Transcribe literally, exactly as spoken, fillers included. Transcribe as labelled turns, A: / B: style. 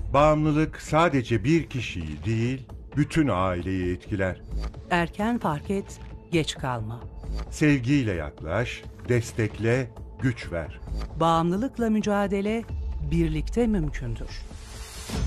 A: Bağımlılık sadece bir kişiyi değil, bütün aileyi etkiler.
B: Erken fark et, geç kalma.
A: Sevgiyle yaklaş, destekle, güç ver.
B: Bağımlılıkla mücadele birlikte mümkündür.